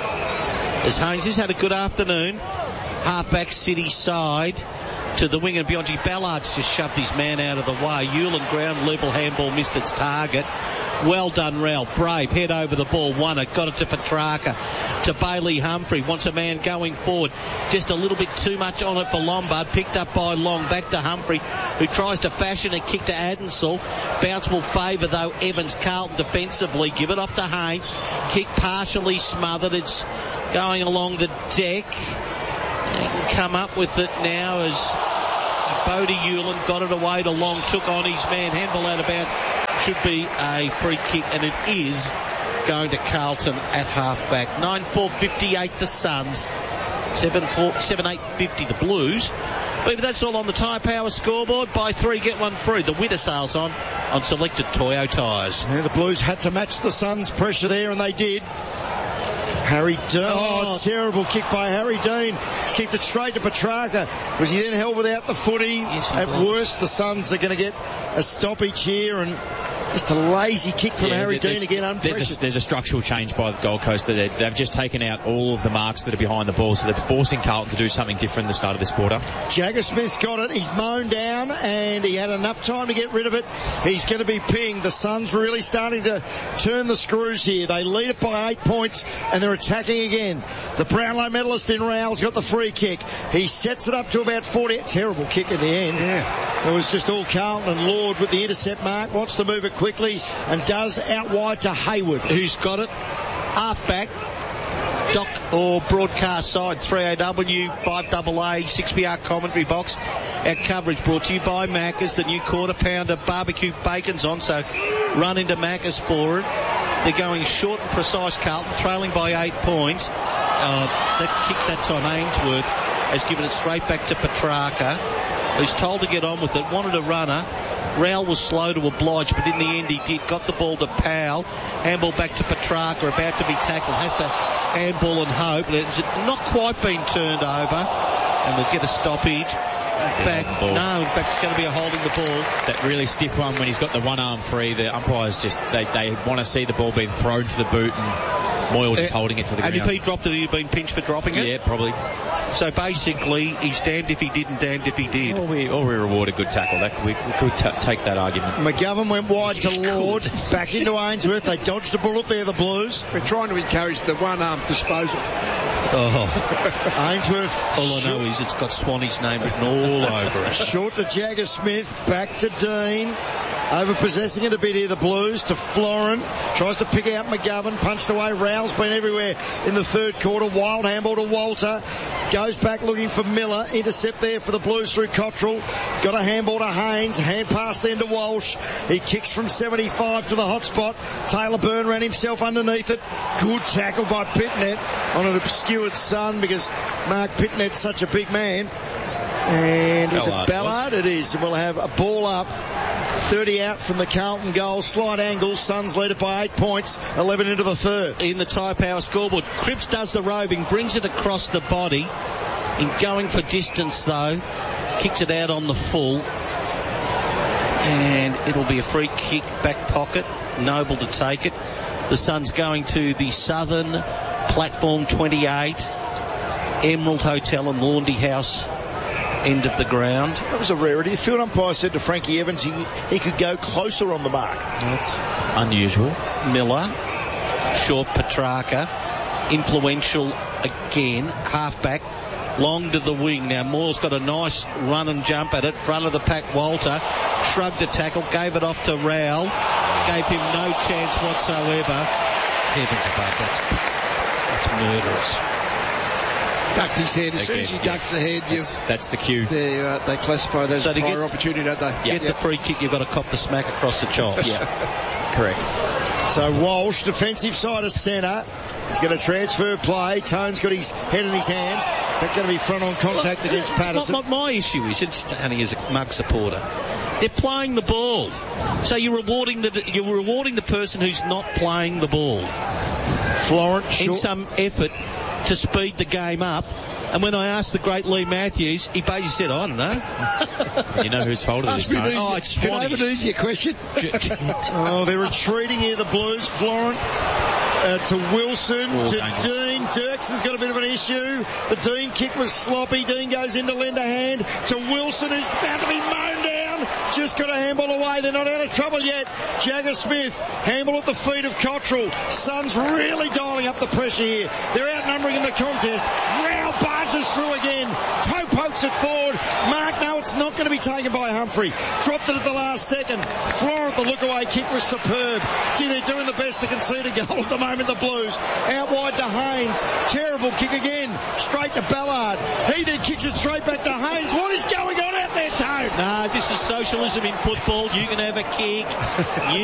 As Haynes has had a good afternoon. Halfback City side to the wing, and Bionji Ballard's just shoved his man out of the way. Hewlin ground level, handball missed its target. Well done, Rowell. Brave, head over the ball, won it, got it to Petrarca, to Bailey Humphrey, wants a man going forward. Just a little bit too much on it for Lombard, picked up by Long, back to Humphrey, who tries to fashion a kick to Adensel. Bounce will favour, though, Evans. Carlton defensively, give it off to Haynes. Kick partially smothered, it's going along the deck. He can come up with it now as Bodie Hewlin got it away to Long, took on his man, handball out of bounds. Should be a free kick, and it is going to Carlton at halfback. 9-4-58 the Suns, 7-8-50 the Blues. But that's all on the Tyre Power scoreboard. Buy 3, get 1 free. The winter sale's on selected Toyo tyres. Yeah, the Blues had to match the Suns' pressure there, and they did. Harry Dean. Terrible kick by Harry Dean. He's kicked it straight to Petrarca. Was he then held without the footy? Yes, at worst, the Suns are going to get a stoppage here, and just a lazy kick from Harry Dean again, unpressured. There's a structural change by the Gold Coast. They've just taken out all of the marks that are behind the ball, so they're forcing Carlton to do something different at the start of this quarter. Jagger Smith's got it. He's mown down, and he had enough time to get rid of it. He's going to be pinged. The Suns really starting to turn the screws here. They lead it by 8 points, and they're attacking again. The Brownlow medalist in Rowell's got the free kick. He sets it up to about 40. Terrible kick in the end. Yeah. It was just all Carlton, and Lord with the intercept mark wants to move it quickly and does out wide to Hayward. Who's got it? Halfback. Doc or broadcast side, 3AW, 5AA, 6PR commentary box. Our coverage brought to you by Macca's. The new quarter pounder barbecue bacon's on, so run into Macca's for it. They're going short and precise, Carlton, trailing by 8 points. That kick that time, Ainsworth has given it straight back to Petrarca, who's told to get on with it, wanted a runner. Rowell was slow to oblige, but in the end he did. Got the ball to Powell. Handball back to Petrarca, about to be tackled. Has to handball and hope. It's not quite been turned over, and we'll get a stoppage. In fact, it's going to be a holding the ball. That really stiff one when he's got the one arm free. The umpires just, they want to see the ball being thrown to the boot, and Moyle just holding it to the ground. And if he dropped it, he'd been pinched for dropping it? Yeah, probably. So basically, he's damned if he didn't, damned if he did. Or we reward a good tackle. We could take that argument. McGovern went wide to Lord, back into Ainsworth. They dodged a bullet there, the Blues. We're trying to encourage the one-arm disposal. Ainsworth. All I know is it's got Swanee's name written all over it. Short to Jagger Smith, back to Dean. Over-possessing it a bit here, the Blues, to Florent. Tries to pick out McGovern, punched away. Rowell's been everywhere in the third quarter. Wild handball to Walter. Goes back looking for Miller. Intercept there for the Blues through Cottrell. Got a handball to Haynes. Hand pass then to Walsh. He kicks from 75 to the hot spot. Taylor Byrne ran himself underneath it. Good tackle by Pitnet on an obscured Sun, because Mark Pitnet's such a big man. And is it Ballard? It is. We'll have a ball up. 30 out from the Carlton goal. Slight angle. Suns lead it by 8 points. 11 into the third. In the Tyre Power scoreboard, Cripps does the roving, brings it across the body. In going for distance, though, kicks it out on the full. And it'll be a free kick, back pocket. Noble to take it. The Suns going to the southern platform 28. Emerald Hotel and Laundry House end of the ground. That was a rarity. The field umpire said to Frankie Evans he could go closer on the mark. That's unusual. Miller, short Petrarca, influential again, halfback, long to the wing. Now Moore's got a nice run and jump at it, front of the pack. Walter shrugged a tackle, gave it off to Rowell, gave him no chance whatsoever. Heavens above, that's murderous. Ducked his head. As soon as he ducks the head, that's the cue. They classify that as a prior opportunity, don't they? Get the free kick, you've got to cop the smack across the chops. Correct. So Walsh, defensive side of centre. He's going to transfer play. Tone's got his head in his hands. Is that going to be front-on contact against Patterson? My issue is, it's only as a Mug supporter, they're playing the ball. So you're rewarding the person who's not playing the ball. Florence, in some effort to speed the game up. And when I asked the great Lee Matthews, he basically said, I don't know. You know whose fault it is, Tone? Can I have an easier question? They're retreating here, the Blues. Florent to Wilson, to Dean. Dirkson's got a bit of an issue. The Dean kick was sloppy. Dean goes into lender hand to Wilson, who's about to be mown down. Just got a handball away. They're not out of trouble yet. Jagger Smith, handball at the feet of Cottrell. Suns really dialing up the pressure here. They're outnumbering in the contest. Rao barges through again. Toe pokes it forward. Mark, no, it's not going to be taken by Humphrey. Dropped it at the last second. Florent, the look-away kick was superb. Gee, they're doing the best to concede a goal at the moment, the Blues. Out wide to Haynes. Terrible kick again. Straight to Ballard. He then kicks it straight back to Haynes. What is going on out there, Tone? No, this is socialism in football. You can have a kick.